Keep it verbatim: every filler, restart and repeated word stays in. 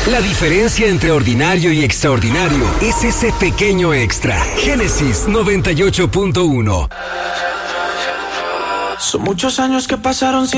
La diferencia entre ordinario y extraordinario es ese pequeño extra. Génesis noventa y ocho punto uno. Son muchos años que pasaron sin